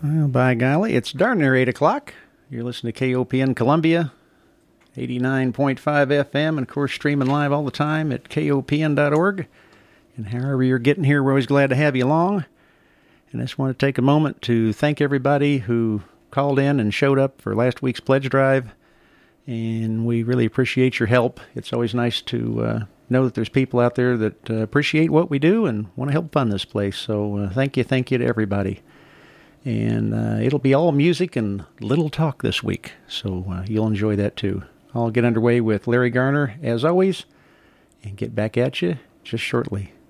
Well, by golly, it's darn near 8 o'clock. You're listening to KOPN Columbia, 89.5 FM, and of course streaming live all the time at kopn.org. And however you're getting here, we're always glad to have you along. And I just want to take a moment to thank everybody who called in and showed up for last week's pledge drive. And we really appreciate your help. It's always nice to know that there's people out there that appreciate what we do and want to help fund this place. So thank you to everybody. And it'll be all music and little talk this week, so you'll enjoy that too. I'll get underway with Larry Garner, as always, and get back at you just shortly.